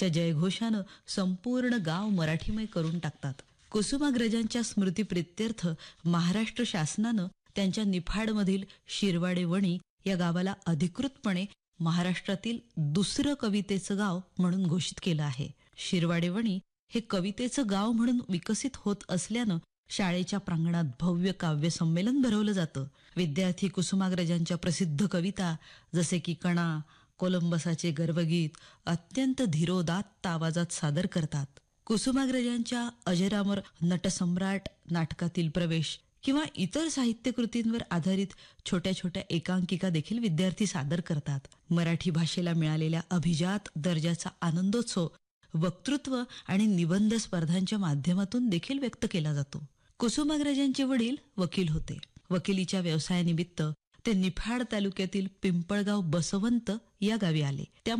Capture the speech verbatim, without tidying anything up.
च्या जयघोषानं संपूर्ण गाव मराठीमय करून टाकतात. कुसुमाग्रजांच्या स्मृतीप्रित्यर्थ महाराष्ट्र शासनानं त्यांच्या निफाडमधील शिरवाडे वणी या गावाला अधिकृतपणे महाराष्ट्रातील दुसरं कवितेचं गाव म्हणून घोषित केलं आहे. शिरवाडे वणी हे कवितेचं गाव म्हणून विकसित होत असल्यानं शाळेच्या प्रांगणात भव्य काव्य संमेलन भरवलं जातं. विद्यार्थी कुसुमाग्रजांच्या प्रसिद्ध कविता जसे की कणा, कोलंबसाचे गर्वगीत अत्यंत धीरोदात्त आवाजात सादर करतात. कुसुमाग्रजांच्या अजरामर नटसम्राट नाटकातील प्रवेश किंवा इतर साहित्यकृतींवर आधारित छोट्या छोट्या एकांकिका देखील विद्यार्थी सादर करतात. मराठी भाषेला मिळालेल्या अभिजात दर्जाचा आनंदोत्सव वक्तृत्व आणि निबंध स्पर्धांच्या माध्यमातून देखील व्यक्त केला जातो. कुसुमाग्रजांचे वडील वकील होते. वकिलीच्या व्यवसायानिमित्त ते निफाड तालुक्यातील पिंपळगाव बसवंत या गावी आले. त्या